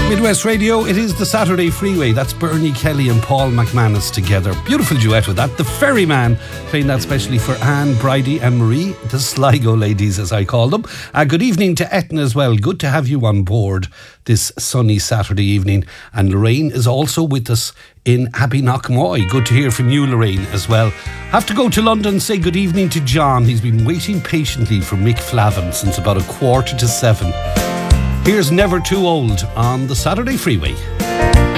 Midwest Radio, it is the Saturday Freeway. That's Bernie Kelly and Paul McManus together. Beautiful duet with that. The Ferryman, playing that specially for Anne, Bridie and Marie, the Sligo ladies as I call them. Good evening to Etna as well. Good to have you on board this sunny Saturday evening. And Lorraine is also with us in Abbeyknockmoy. Good to hear from you, Lorraine, as well. Have to go to London and say good evening to John. He's been waiting patiently for Mick Flavin since about 7:15. Here's Never Too Old on the Saturday Freeway.